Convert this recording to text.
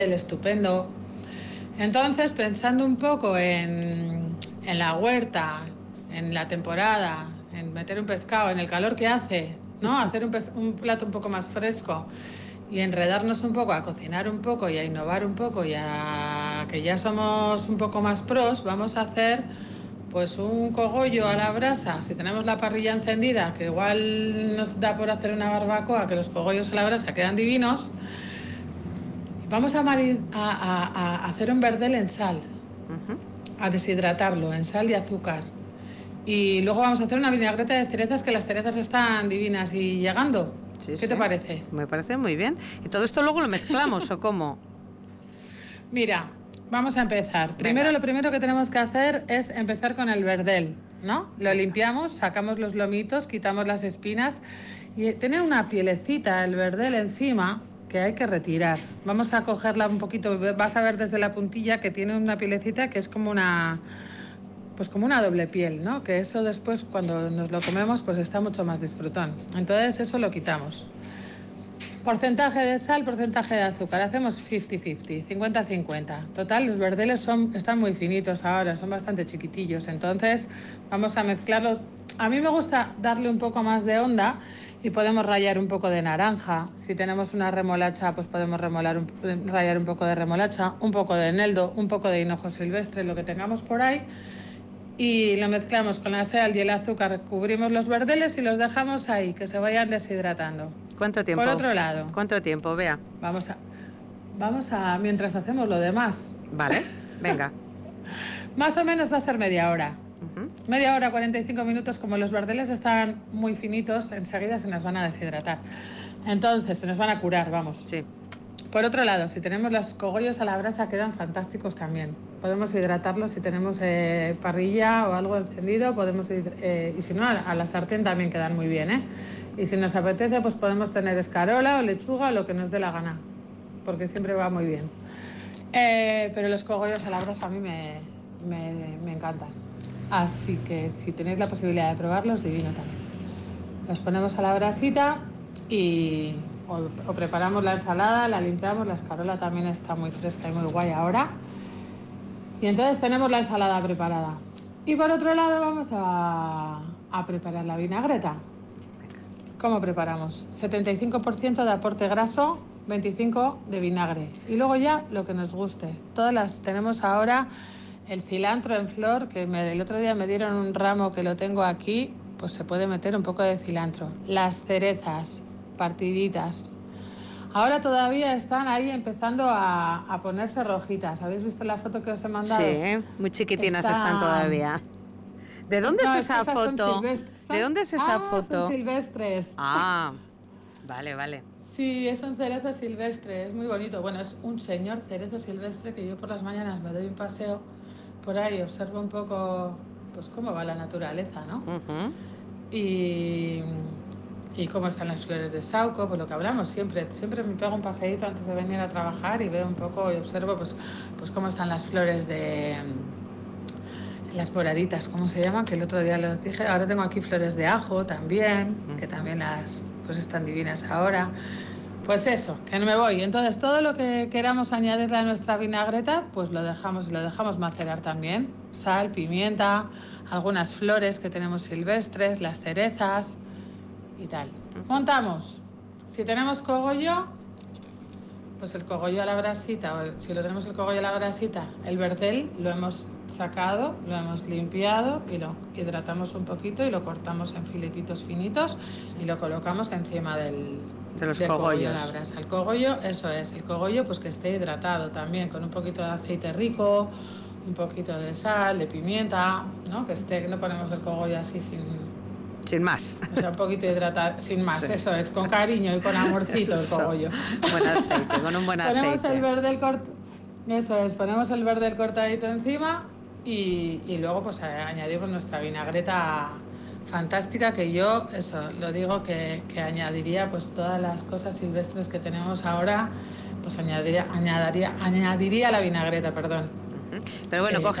estupendo. Entonces, pensando un poco en la huerta, en la temporada, en meter un pescado, en el calor que hace, ¿no? Hacer un plato un poco más fresco y enredarnos un poco, a cocinar un poco y a innovar un poco y a que ya somos un poco más pros, vamos a hacer pues un cogollo a la brasa. Si tenemos la parrilla encendida, que igual nos da por hacer una barbacoa, que los cogollos a la brasa quedan divinos, vamos a hacer un verdel en sal, a deshidratarlo en sal y azúcar. Y luego vamos a hacer una vinagreta de cerezas, que las cerezas están divinas y llegando. Sí, ¿Qué sí. te parece? Me parece muy bien. ¿Y todo esto luego lo mezclamos o cómo? Mira, vamos a empezar. Venga. Lo primero que tenemos que hacer es empezar con el verdel, ¿no? Lo Venga. limpiamos, sacamos los lomitos, quitamos las espinas y tiene una pielecita el verdel encima que hay que retirar. Vamos a cogerla un poquito, vas a ver desde la puntilla que tiene una pielecita que es como una, pues como una doble piel, ¿no? Que eso después cuando nos lo comemos pues está mucho más disfrutón. Entonces eso lo quitamos. Porcentaje de sal, porcentaje de azúcar. Hacemos 50-50, 50-50. Total, los verdeles están muy finitos ahora, son bastante chiquitillos. Entonces vamos a mezclarlo. A mí me gusta darle un poco más de onda y podemos rallar un poco de naranja. Si tenemos una remolacha, pues podemos rallar un poco de remolacha, un poco de eneldo, un poco de hinojo silvestre, lo que tengamos por ahí. Y lo mezclamos con la sal y el azúcar, cubrimos los verdeles y los dejamos ahí, que se vayan deshidratando. ¿Cuánto tiempo? Por otro lado, ¿Cuánto tiempo? Vea. vamos a, mientras hacemos lo demás, Vale, venga. más o menos va a ser media hora. Ujú. Media hora, 45 minutos, como los verdeles están muy finitos, enseguida se nos van a deshidratar. Entonces, se nos van a curar, vamos. Sí. Por otro lado, si tenemos los cogollos a la brasa, quedan fantásticos también. Podemos hidratarlos si tenemos parrilla o algo encendido, y si no, a la sartén también quedan muy bien, ¿eh? Y si nos apetece, pues podemos tener escarola o lechuga o lo que nos dé la gana, porque siempre va muy bien. Pero los cogollos a la brasa a mí me encantan. Así que si tenéis la posibilidad de probarlos, divino también. Los ponemos a la brasita y o preparamos la ensalada, la limpiamos, la escarola también está muy fresca y muy guay ahora. Y entonces tenemos la ensalada preparada. Y por otro lado vamos a preparar la vinagreta. ¿Cómo preparamos? 75% de aporte graso, 25% de vinagre. Y luego ya lo que nos guste. Todas las tenemos ahora el cilantro en flor, que el otro día me dieron un ramo que lo tengo aquí, pues se puede meter un poco de cilantro. Las cerezas, partiditas. Ahora todavía están ahí empezando a ponerse rojitas. ¿Habéis visto la foto que os he mandado? Sí, muy chiquitinas están todavía. ¿De dónde es esa foto? ¿De dónde es esa foto? Son silvestres. Ah, vale, vale. Sí, es un cerezo silvestre, es muy bonito. Bueno, es un señor cerezo silvestre que yo por las mañanas me doy un paseo por ahí, observo un poco pues cómo va la naturaleza, ¿no? Y cómo están las flores de sauco, pues lo que hablamos siempre me pego un paseíto antes de venir a trabajar y veo un poco y observo pues cómo están las flores de las moraditas, ¿cómo se llaman? Que el otro día los dije. Ahora tengo aquí flores de ajo también, que también pues están divinas ahora. Pues eso, que no me voy. Entonces todo lo que queramos añadirle a nuestra vinagreta, pues lo dejamos macerar también. Sal, pimienta, algunas flores que tenemos silvestres, las cerezas y tal. Montamos. Si tenemos cogollo, pues el cogollo a la brasita, si lo tenemos el cogollo a la brasita, el verdel lo hemos sacado, lo hemos limpiado y lo hidratamos un poquito y lo cortamos en filetitos finitos y lo colocamos encima de los cogollo a la brasa. El cogollo, eso es, el cogollo pues que esté hidratado también, con un poquito de aceite rico, un poquito de sal, de pimienta, ¿no? Que no ponemos el cogollo así sin más. O sea, un poquito hidratado, sin más, sí. Eso es, con cariño y con amorcito el cogollo. Buen aceite, con un buen aceite. Ponemos el verdel ponemos el verdel cortadito encima y luego pues añadimos nuestra vinagreta fantástica, que yo, eso, lo digo que añadiría pues todas las cosas silvestres que tenemos ahora, pues añadiría la vinagreta, perdón. Pero bueno,